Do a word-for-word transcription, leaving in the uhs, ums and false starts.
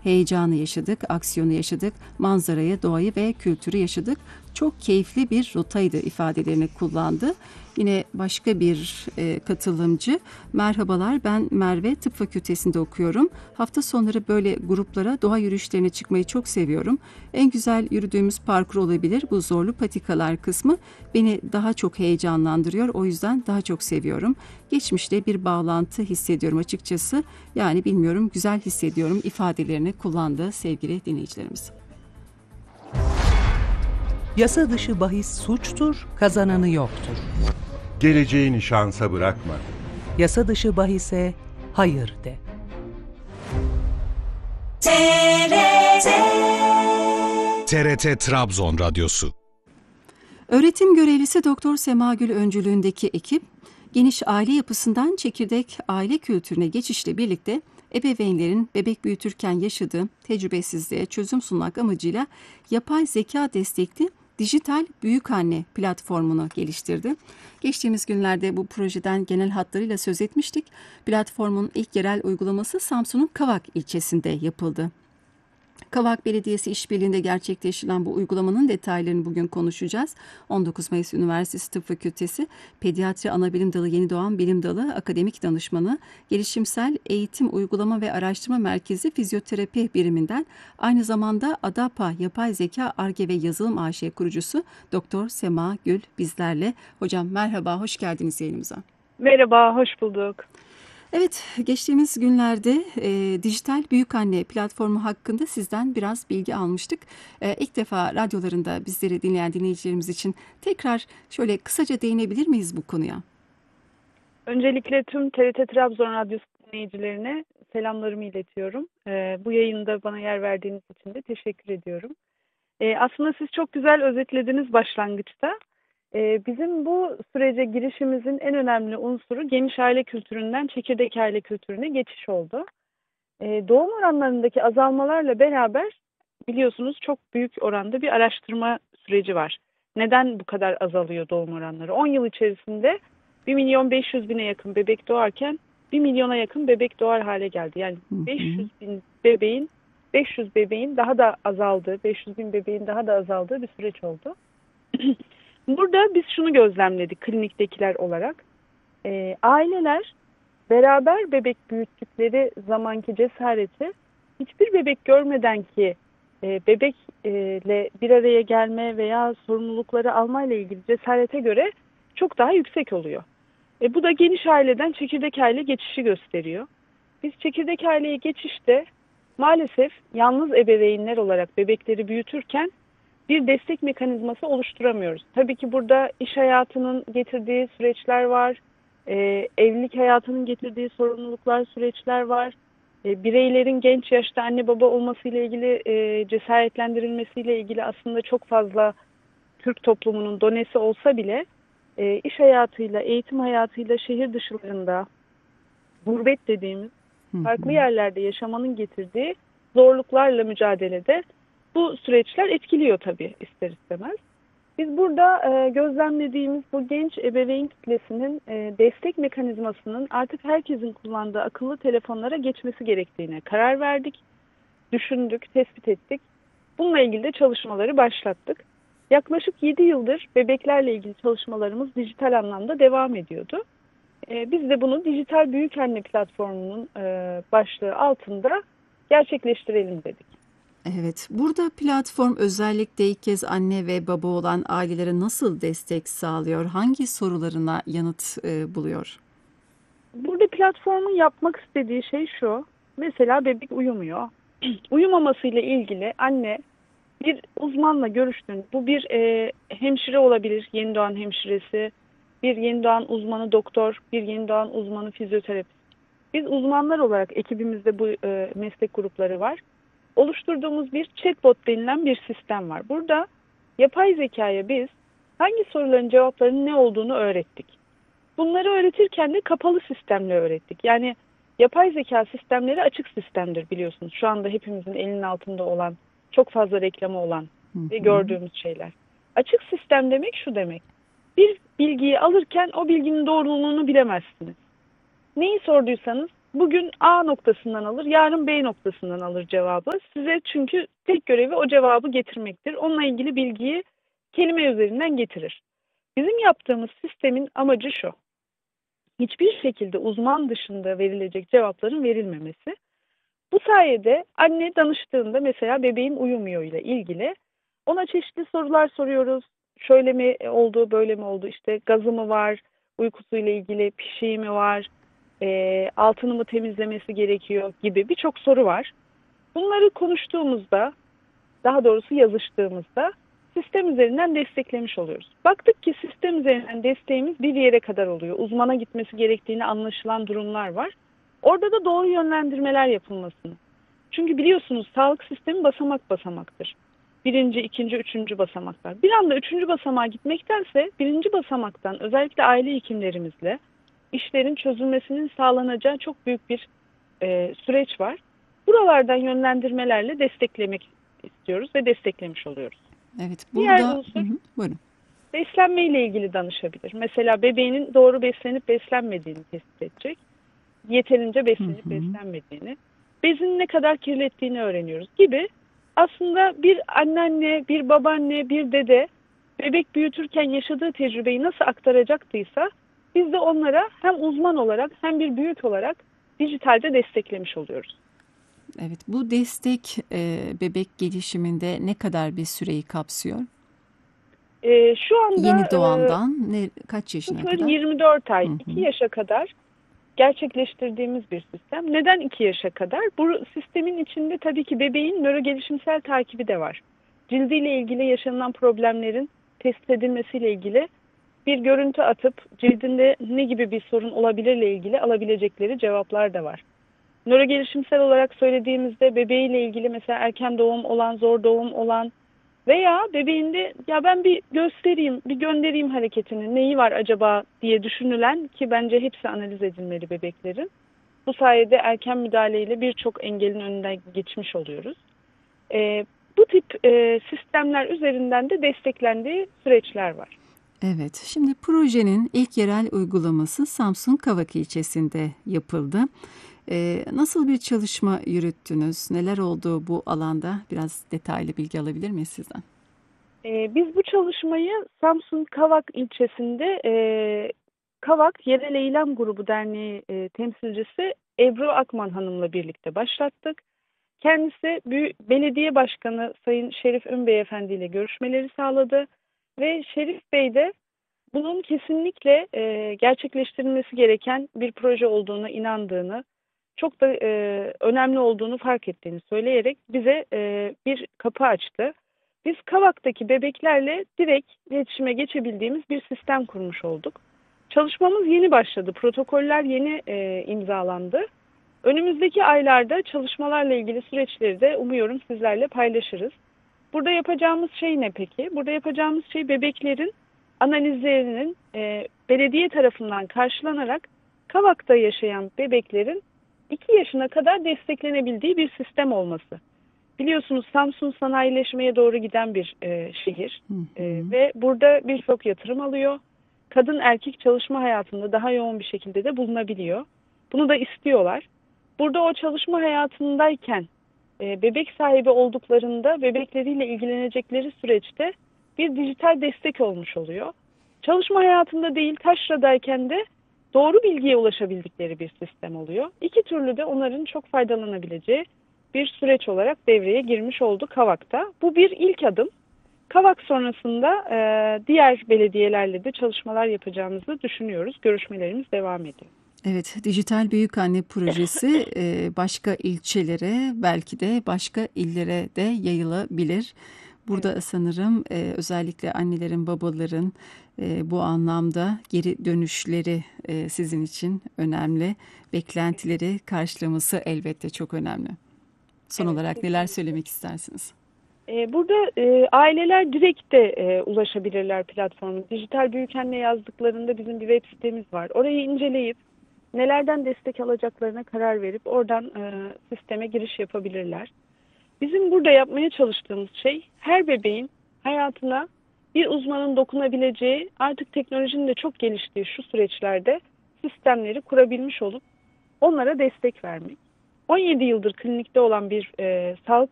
Heyecanı yaşadık, aksiyonu yaşadık, manzarayı, doğayı ve kültürü yaşadık. Çok keyifli bir rotaydı ifadelerini kullandı. Yine başka bir e, katılımcı, merhabalar ben Merve, tıp fakültesinde okuyorum. Hafta sonları böyle gruplara, doğa yürüyüşlerine çıkmayı çok seviyorum. En güzel yürüdüğümüz parkur olabilir bu zorlu patikalar kısmı. Beni daha çok heyecanlandırıyor, o yüzden daha çok seviyorum. Geçmişte bir bağlantı hissediyorum açıkçası. Yani bilmiyorum, güzel hissediyorum ifadelerini kullandı sevgili dinleyicilerimiz. Yasa dışı bahis suçtur, kazananı yoktur. Geleceğini şansa bırakma. Yasa dışı bahise hayır de. T R T T R T Trabzon Radyosu. Öğretim görevlisi Doktor Semagül öncülüğündeki ekip, geniş aile yapısından çekirdek aile kültürüne geçişle birlikte ebeveynlerin bebek büyütürken yaşadığı tecrübesizliğe çözüm sunmak amacıyla yapay zeka destekli dijital büyükanne platformunu geliştirdi. Geçtiğimiz günlerde bu projeden genel hatlarıyla söz etmiştik. Platformun ilk yerel uygulaması Samsun'un Kavak ilçesinde yapıldı. Kavak Belediyesi işbirliğinde gerçekleştirilen bu uygulamanın detaylarını bugün konuşacağız. on dokuz Mayıs Üniversitesi Tıp Fakültesi Pediatri Anabilim Dalı Yeni Doğan Bilim Dalı Akademik Danışmanı, Gelişimsel Eğitim Uygulama ve Araştırma Merkezi Fizyoterapi Biriminden, aynı zamanda ADAPA Yapay Zeka Ar-Ge ve Yazılım A Ş kurucusu Doktor Sema Gül bizlerle. Hocam merhaba, hoş geldiniz yayınımıza. Merhaba, hoş bulduk. Evet, geçtiğimiz günlerde e, dijital büyükanne platformu hakkında sizden biraz bilgi almıştık. E, ilk defa radyolarında bizleri dinleyen dinleyicilerimiz için tekrar şöyle kısaca değinebilir miyiz bu konuya? Öncelikle tüm T R T Trabzon Radyosu dinleyicilerine selamlarımı iletiyorum. E, bu yayında bana yer verdiğiniz için de teşekkür ediyorum. E, aslında siz çok güzel özetlediniz başlangıçta. Bizim bu sürece girişimizin en önemli unsuru geniş aile kültüründen çekirdek aile kültürüne geçiş oldu. Doğum oranlarındaki azalmalarla beraber biliyorsunuz çok büyük oranda bir araştırma süreci var. Neden bu kadar azalıyor doğum oranları? on yıl içerisinde bir milyon beş yüz bine yakın bebek doğarken bir milyona yakın bebek doğar hale geldi. Yani beş yüz bin bebeğin beş yüz bebeğin daha da azaldığı, beş yüz bin bebeğin daha da azaldığı bir süreç oldu. Burada biz şunu gözlemledik kliniktekiler olarak. E, aileler beraber bebek büyüttükleri zamanki cesareti hiçbir bebek görmeden ki e, bebekle bir araya gelme veya sorumlulukları almayla ilgili cesarete göre çok daha yüksek oluyor. E, bu da geniş aileden çekirdek aile geçişi gösteriyor. Biz çekirdek aileye geçişte maalesef yalnız ebeveynler olarak bebekleri büyütürken bir destek mekanizması oluşturamıyoruz. Tabii ki burada iş hayatının getirdiği süreçler var, e, evlilik hayatının getirdiği sorumluluklar, süreçler var. E, bireylerin genç yaşta anne baba olmasıyla ilgili, e, cesaretlendirilmesiyle ilgili aslında çok fazla Türk toplumunun donesi olsa bile e, iş hayatıyla, eğitim hayatıyla şehir dışlarında, gurbet dediğimiz farklı yerlerde yaşamanın getirdiği zorluklarla mücadelede bu süreçler etkiliyor tabii ister istemez. Biz burada e, gözlemlediğimiz bu genç ebeveyn kitlesinin e, destek mekanizmasının artık herkesin kullandığı akıllı telefonlara geçmesi gerektiğine karar verdik, düşündük, tespit ettik. Bununla ilgili de çalışmaları başlattık. Yaklaşık yedi yıldır bebeklerle ilgili çalışmalarımız dijital anlamda devam ediyordu. E, biz de bunu Dijital Büyükanne platformunun e, başlığı altında gerçekleştirelim dedik. Evet, burada platform özellikle ilk kez anne ve baba olan ailelere nasıl destek sağlıyor? Hangi sorularına yanıt e, buluyor? Burada platformun yapmak istediği şey şu. Mesela bebek uyumuyor. Uyumamasıyla ilgili anne bir uzmanla görüştüğünde, bu bir e, hemşire olabilir, yeni doğan hemşiresi, bir yeni doğan uzmanı doktor, bir yeni doğan uzmanı fizyoterapist. Biz uzmanlar olarak ekibimizde bu e, meslek grupları var. Oluşturduğumuz bir chatbot denilen bir sistem var. Burada yapay zekaya biz hangi soruların cevaplarının ne olduğunu öğrettik. Bunları öğretirken de kapalı sistemle öğrettik. Yani yapay zeka sistemleri açık sistemdir biliyorsunuz. Şu anda hepimizin elinin altında olan, çok fazla reklamı olan ve gördüğümüz şeyler. Açık sistem demek şu demek. Bir bilgiyi alırken o bilginin doğruluğunu bilemezsiniz. Neyi sorduysanız bugün A noktasından alır, yarın B noktasından alır cevabı. Size çünkü tek görevi o cevabı getirmektir. Onunla ilgili bilgiyi kelime üzerinden getirir. Bizim yaptığımız sistemin amacı şu: hiçbir şekilde uzman dışında verilecek cevapların verilmemesi. Bu sayede anne danıştığında mesela bebeğim uyumuyor ile ilgili ona çeşitli sorular soruyoruz. Şöyle mi oldu, böyle mi oldu, işte gazı mı var, uykusuyla ilgili pişiği mi var, e, altını mı temizlemesi gerekiyor gibi birçok soru var. Bunları konuştuğumuzda, daha doğrusu yazıştığımızda sistem üzerinden desteklemiş oluyoruz. Baktık ki sistem üzerinden desteğimiz bir yere kadar oluyor. Uzmana gitmesi gerektiğini anlaşılan durumlar var. Orada da doğru yönlendirmeler yapılmasını. Çünkü biliyorsunuz sağlık sistemi basamak basamaktır. Birinci, ikinci, üçüncü basamaklar. Bir anda üçüncü basamağa gitmektense birinci basamaktan özellikle aile hekimlerimizle işlerin çözülmesinin sağlanacağı çok büyük bir e, süreç var. Buralardan yönlendirmelerle desteklemek istiyoruz ve desteklemiş oluyoruz. Evet, Diğer burada unsur, hı hı, buyurun. beslenme ile ilgili danışabilir. Mesela bebeğinin doğru beslenip beslenmediğini tespit edecek. Yeterince beslenip Hı hı. beslenmediğini, bezin ne kadar kirlettiğini öğreniyoruz gibi. Aslında bir anneanne, bir babaanne, bir dede bebek büyütürken yaşadığı tecrübeyi nasıl aktaracaktıysa biz de onlara hem uzman olarak hem bir büyük olarak dijitalde desteklemiş oluyoruz. Evet, bu destek e, bebek gelişiminde ne kadar bir süreyi kapsıyor? Ee, şu anda Yeni e, doğandan ne, kaç yaşına sıfır kadar? yirmi dört ay, Hı hı. iki yaşa kadar gerçekleştirdiğimiz bir sistem. Neden iki yaşa kadar? Bu sistemin içinde tabii ki bebeğin nörogelişimsel takibi de var. Cildiyle ilgili yaşanılan problemlerin tespit edilmesiyle ilgili bir görüntü atıp cildinde ne gibi bir sorun olabilirle ilgili alabilecekleri cevaplar da var. Nörogelişimsel olarak söylediğimizde bebeğiyle ilgili mesela erken doğum olan, zor doğum olan veya bebeğinde ya ben bir göstereyim, bir göndereyim hareketini, neyi var acaba diye düşünülen, ki bence hepsi analiz edilmeli bebeklerin. Bu sayede erken müdahaleyle birçok engelin önünden geçmiş oluyoruz. Ee, bu tip e, sistemler üzerinden de desteklendiği süreçler var. Evet, şimdi projenin ilk yerel uygulaması Samsun Kavak ilçesinde yapıldı. Ee, nasıl bir çalışma yürüttünüz? Neler oldu bu alanda? Biraz detaylı bilgi alabilir miyiz sizden? Ee, biz bu çalışmayı Samsun Kavak ilçesinde e, Kavak Yerel Eylem Grubu Derneği e, temsilcisi Ebru Akman Hanım'la birlikte başlattık. Kendisi Büyük Belediye Başkanı Sayın Şerif Ünbey Efendi ile görüşmeleri sağladı ve Şerif Bey de bunun kesinlikle e, gerçekleştirilmesi gereken bir proje olduğuna inandığını, çok da e, önemli olduğunu fark ettiğini söyleyerek bize e, bir kapı açtı. Biz Kavak'taki bebeklerle direkt iletişime geçebildiğimiz bir sistem kurmuş olduk. Çalışmamız yeni başladı, protokoller yeni e, imzalandı. Önümüzdeki aylarda çalışmalarla ilgili süreçleri de umuyorum sizlerle paylaşırız. Burada yapacağımız şey ne peki? Burada yapacağımız şey bebeklerin analizlerinin e, belediye tarafından karşılanarak Kavak'ta yaşayan bebeklerin iki yaşına kadar desteklenebildiği bir sistem olması. Biliyorsunuz Samsun sanayileşmeye doğru giden bir e, şehir Hı hı. e, ve burada birçok yatırım alıyor. Kadın erkek çalışma hayatında daha yoğun bir şekilde de bulunabiliyor. Bunu da istiyorlar. Burada o çalışma hayatındayken e, bebek sahibi olduklarında bebekleriyle ilgilenecekleri süreçte bir dijital destek olmuş oluyor. Çalışma hayatında değil, taşradayken de doğru bilgiye ulaşabildikleri bir sistem oluyor. İki türlü de onların çok faydalanabileceği bir süreç olarak devreye girmiş oldu Kavak'ta. Bu bir ilk adım. Kavak sonrasında e, diğer belediyelerle de çalışmalar yapacağımızı düşünüyoruz. Görüşmelerimiz devam ediyor. Evet, Dijital Büyükanne projesi e, başka ilçelere, belki de başka illere de yayılabilir. Burada Evet. sanırım e, özellikle annelerin, babaların e, bu anlamda geri dönüşleri e, sizin için önemli. Beklentileri karşılaması elbette çok önemli. Son Evet, olarak neler kesinlikle. söylemek istersiniz? E, burada e, aileler direkt de e, ulaşabilirler platforma. Dijital Büyükanne yazdıklarında bizim bir web sitemiz var. Orayı inceleyip nelerden destek alacaklarına karar verip oradan e, sisteme giriş yapabilirler. Bizim burada yapmaya çalıştığımız şey her bebeğin hayatına bir uzmanın dokunabileceği, artık teknolojinin de çok geliştiği şu süreçlerde sistemleri kurabilmiş olup onlara destek vermek. on yedi yıldır klinikte olan bir e, sağlık